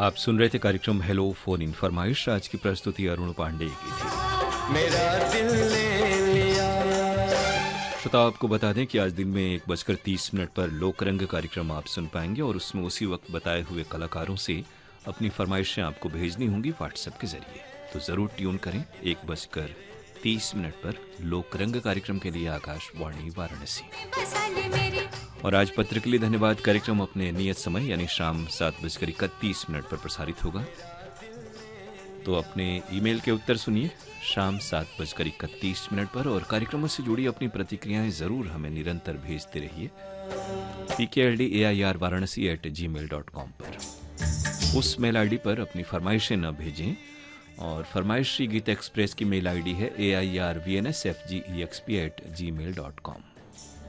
आप सुन रहे थे कार्यक्रम हेलो फोन इन फरमाइश। आज की प्रस्तुति अरुण पांडे की थी। मेरा दिल ले लिया। श्रोता, आपको बता दें कि आज दिन में 1:30 पर लोकरंग कार्यक्रम आप सुन पाएंगे और उसमें उसी वक्त बताए हुए कलाकारों से अपनी फरमाइशें आपको भेजनी होंगी व्हाट्सएप के जरिए। तो जरूर ट्यून करें 1:30 पर लोकरंग कार्यक्रम के लिए आकाशवाणी वाराणसी। और आज पत्र के लिए धन्यवाद। कार्यक्रम अपने नियत समय यानी शाम 7:31 पर प्रसारित होगा। तो अपने ईमेल के उत्तर सुनिए शाम 7:31 पर और कार्यक्रमों से जुड़ी अपनी प्रतिक्रियाएं जरूर हमें निरंतर भेजते रहिए pkldairvaranasi@gmail.com पर। उस मेल आईडी पर अपनी फरमाइशें न भेजें और फरमाइशी गीत एक्सप्रेस की मेल आईडी है airvnsfgexp@gmail.com।